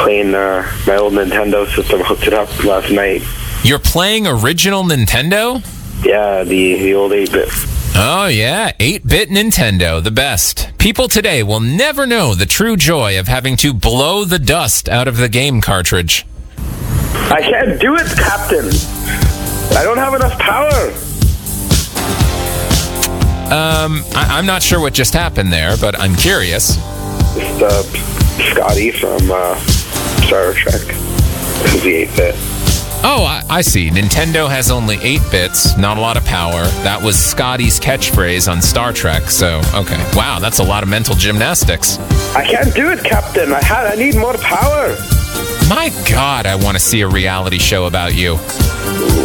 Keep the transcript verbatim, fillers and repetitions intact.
playing uh, my old Nintendo system. Hooked it up last night. You're playing original Nintendo? Yeah, the, the old eight-bit. Oh, yeah, eight-bit Nintendo, the best. People today will never know the true joy of having to blow the dust out of the game cartridge. I can't do it, Captain. I don't have enough power. Um, I- I'm not sure what just happened there, but I'm curious. It's uh, Scotty from uh, Star Trek. This is the eight-bit. Oh, I, I see. Nintendo has only eight bits, not a lot of power. That was Scotty's catchphrase on Star Trek, so, okay. Wow, that's a lot of mental gymnastics. I can't do it, Captain. I had. I need more power. My God, I want to see a reality show about you.